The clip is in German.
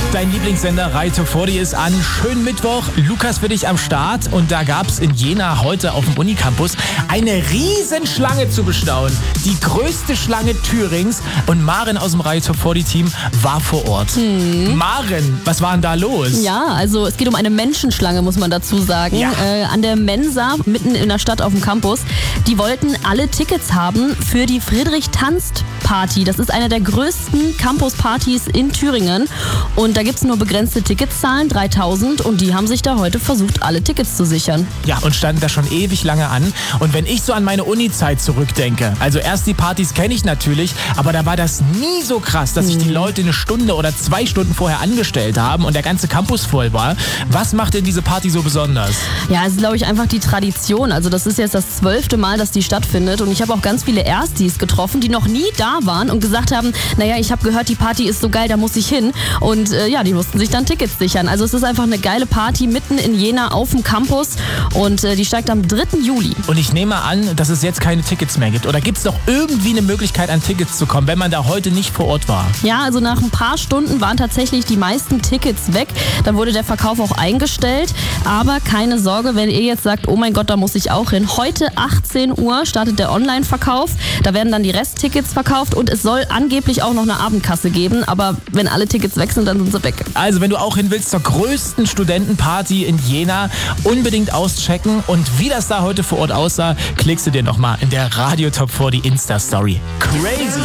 Dein Lieblingssender Radio 40 ist an. Schönen Mittwoch. Lukas für dich am Start. Und da gab es in Jena heute auf dem Unicampus eine Riesenschlange zu bestaunen. Die größte Schlange Thürings. Und Maren aus dem Radio 40 Team war vor Ort. Maren, was war denn da los? Ja, also es geht um eine Menschenschlange, muss man dazu sagen. Ja. An der Mensa, mitten in der Stadt auf dem Campus. Die wollten alle Tickets haben für die Friedrich-Tanzt-Party. Das ist eine der größten Campus-Partys in Thüringen. Und da gibt es nur begrenzte Ticketzahlen, 3000. Und die haben sich da heute versucht, alle Tickets zu sichern. Ja, und standen da schon ewig lange an. Und wenn ich so an meine Uni-Zeit zurückdenke, also erst die Partys kenne ich natürlich, aber da war das nie so krass, dass sich die Leute eine Stunde oder 2 Stunden vorher angestellt haben und der ganze Campus voll war. Was macht denn diese Party so besonders? Ja, es ist, glaube ich, einfach die Tradition. Also das ist jetzt das 12. Mal, dass die stattfindet. Und ich habe auch ganz viele Erstis getroffen, die noch nie da waren und gesagt haben, naja, ich habe gehört, die Party ist so geil, da muss ich hin. Und ja, die mussten sich dann Tickets sichern. Also es ist einfach eine geile Party mitten in Jena auf dem Campus. Und die steigt am 3. Juli. Und ich nehme an, dass es jetzt keine Tickets mehr gibt. Oder gibt es noch irgendwie eine Möglichkeit, an Tickets zu kommen, wenn man da heute nicht vor Ort war? Ja, also nach ein paar Stunden waren tatsächlich die meisten Tickets weg. Dann wurde der Verkauf auch eingestellt. Aber keine Sorge, wenn ihr jetzt sagt, oh mein Gott, da muss ich auch hin. Heute 18 Uhr startet der Online-Verkauf. Da werden dann die Resttickets verkauft und es soll angeblich auch noch eine Abendkasse geben. Aber wenn alle Tickets weg sind, dann sind sie weg. Also wenn du auch hin willst zur größten Studentenparty in Jena, unbedingt auschecken. Und wie das da heute vor Ort aussah, klickst du dir nochmal in der Radio Top 40 Insta-Story. Crazy!